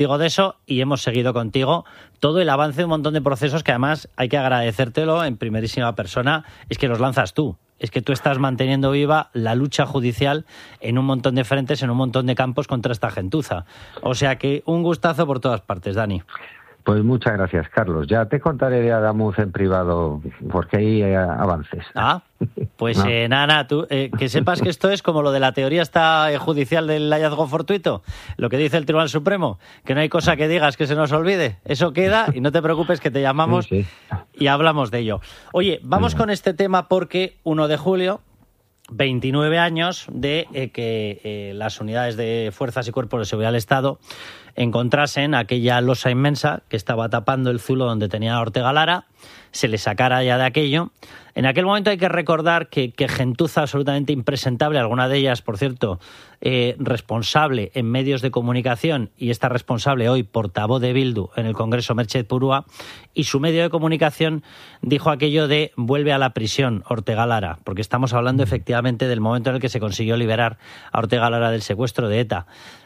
Digo de eso y hemos seguido contigo todo el avance de un montón de procesos que además hay que agradecértelo en primerísima persona, es que los lanzas tú. Es que tú estás manteniendo viva la lucha judicial en un montón de frentes, en un montón de campos contra esta gentuza. O sea que un gustazo por todas partes, Dani. Pues muchas gracias, Carlos. Ya te contaré de Adamuz en privado, porque hay avances. Pues no. Nada, tú, que sepas que esto es como lo de la teoría judicial del hallazgo fortuito, lo que dice el Tribunal Supremo, que no hay cosa que digas que se nos olvide. Eso queda y no te preocupes que te llamamos sí. Y hablamos de ello. Oye, vamos con este tema porque 1 de julio... 29 años de que las unidades de fuerzas y cuerpos de seguridad del Estado encontrasen aquella losa inmensa que estaba tapando el zulo donde tenía a Ortega Lara, se le sacara ya de aquello. En aquel momento hay que recordar que gentuza absolutamente impresentable, alguna de ellas, por cierto, responsable en medios de comunicación, y está responsable hoy portavoz de Bildu en el Congreso, Merche Purúa, y su medio de comunicación dijo aquello de vuelve a la prisión Ortega Lara, porque estamos hablando efectivamente del momento en el que se consiguió liberar a Ortega Lara del secuestro de ETA.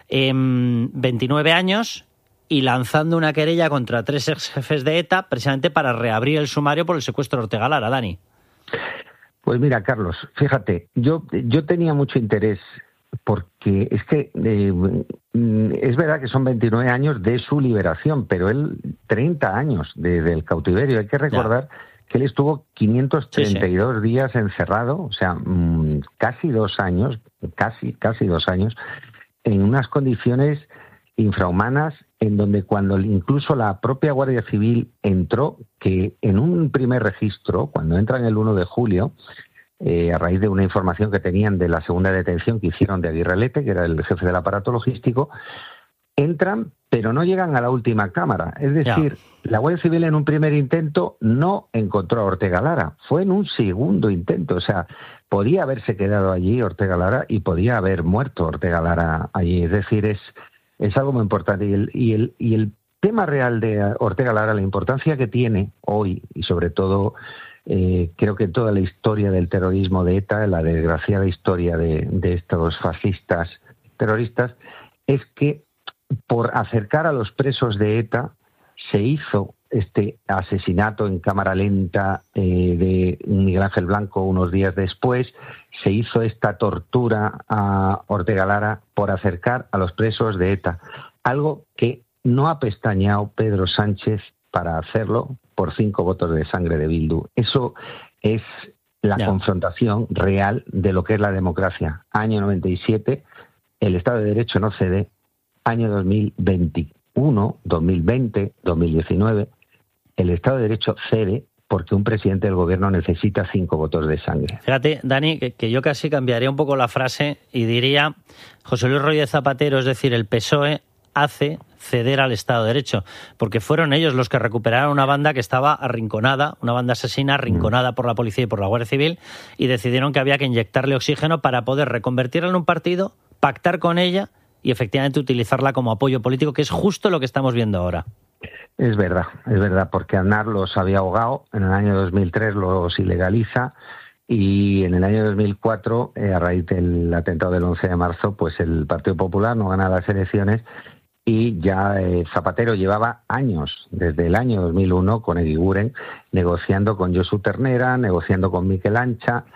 29 años y lanzando una querella contra 3 ex jefes de ETA precisamente para reabrir el sumario por el secuestro de Ortega Lara, Dani. Pues mira, Carlos, fíjate, yo tenía mucho interés porque es que es verdad que son 29 años de su liberación, pero él 30 años desde el cautiverio. Hay que recordar que él estuvo 532 días encerrado, o sea, casi 2 años, casi 2 años, en unas condiciones infrahumanas, en donde cuando incluso la propia Guardia Civil entró, que en un primer registro, cuando entran el 1 de julio, a raíz de una información que tenían de la segunda detención que hicieron de Aguirre Lete, que era el jefe del aparato logístico, entran, pero no llegan a la última cámara. Es decir, la Guardia Civil en un primer intento no encontró a Ortega Lara, fue en un segundo intento, o sea, podía haberse quedado allí Ortega Lara y podía haber muerto Ortega Lara allí. Es decir, es algo muy importante. Y el tema real de Ortega Lara, la importancia que tiene hoy, y sobre todo creo que en toda la historia del terrorismo de ETA, la desgraciada historia de estos fascistas terroristas, es que por acercar a los presos de ETA se hizo este asesinato en cámara lenta de Miguel Ángel Blanco unos días después, se hizo esta tortura a Ortega Lara por acercar a los presos de ETA, algo que no ha pestañeado Pedro Sánchez para hacerlo por 5 votos de sangre de Bildu. Eso es la confrontación real de lo que es la democracia. Año 97, el Estado de Derecho no cede. Año 2021, 2020, 2019, el Estado de Derecho cede porque un presidente del gobierno necesita 5 votos de sangre. Fíjate, Dani, que yo casi cambiaría un poco la frase y diría José Luis Rodríguez Zapatero, es decir, el PSOE hace ceder al Estado de Derecho, porque fueron ellos los que recuperaron una banda que estaba arrinconada, una banda asesina arrinconada por la policía y por la Guardia Civil, y decidieron que había que inyectarle oxígeno para poder reconvertirla en un partido, pactar con ella y efectivamente utilizarla como apoyo político, que es justo lo que estamos viendo ahora. Es verdad, porque Aznar los había ahogado, en el año 2003 los ilegaliza, y en el año 2004, a raíz del atentado del 11 de marzo, pues el Partido Popular no gana las elecciones, y ya Zapatero llevaba años, desde el año 2001, con Eguiguren, negociando con Josu Ternera, negociando con Mikel Ancha,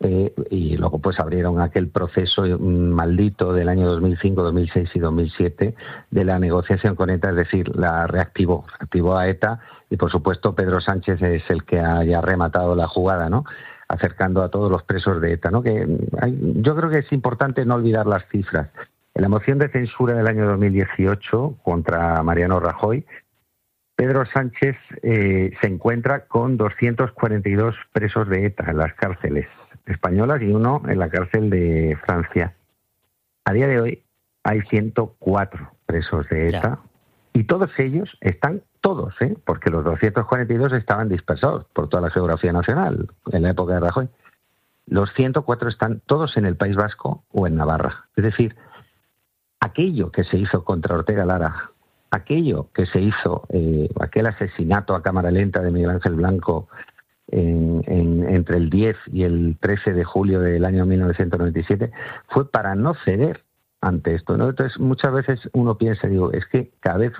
y luego pues abrieron aquel proceso maldito del año 2005, 2006 y 2007 de la negociación con ETA, es decir, la reactivó a ETA, y por supuesto Pedro Sánchez es el que haya rematado la jugada, ¿no?, acercando a todos los presos de ETA, ¿no? Yo creo que es importante no olvidar las cifras. En la moción de censura del año 2018 contra Mariano Rajoy, Pedro Sánchez se encuentra con 242 presos de ETA en las cárceles españolas y 1 en la cárcel de Francia. A día de hoy hay 104 presos de ETA y todos ellos están, porque los 242 estaban dispersados por toda la geografía nacional en la época de Rajoy. Los 104 están todos en el País Vasco o en Navarra. Es decir, aquello que se hizo contra Ortega Lara, aquello que se hizo, aquel asesinato a cámara lenta de Miguel Ángel Blanco entre el 10 y el 13 de julio del año 1997, fue para no ceder ante esto, ¿no? Entonces, muchas veces uno piensa, digo, es que cada vez